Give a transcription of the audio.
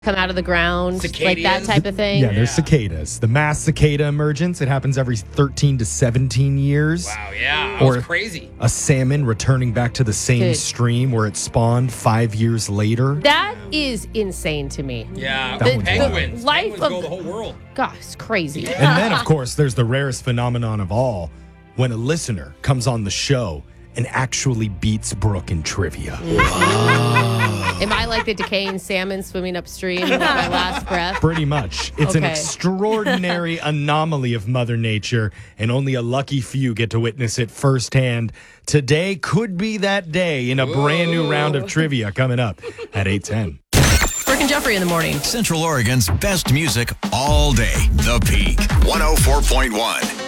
come out of the ground, like that Cicadias? type of thing. Yeah, there's cicadas. The mass cicada emergence, it happens every 13 to 17 years. Wow, yeah. That Or was crazy. a salmon returning back to the same Dude. stream where it spawned 5 years later. That is insane to me. Yeah. That one's Penguins. life Penguins of go the- the whole world. Gosh, it's crazy. And then, of course, there's the rarest phenomenon of all when a listener comes on the show and actually beats Brooke in trivia. Am I like the decaying salmon swimming upstream with my last breath? Pretty much. It's an Okay. extraordinary anomaly of Mother Nature, and only a lucky few get to witness it firsthand. Today could be that day in a brand new round of trivia coming up at 8:10. Brooke and Jeffrey in the morning. Central Oregon's best music all day. The Peak 104.1.